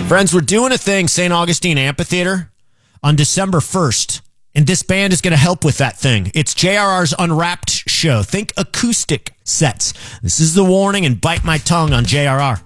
Friends, we're doing a thing, St. Augustine Amphitheater, on December 1st. And this band is going to help with that thing. It's JRR's Unwrapped show. Think acoustic sets. This is The Warning and Bite My Tongue on JRR.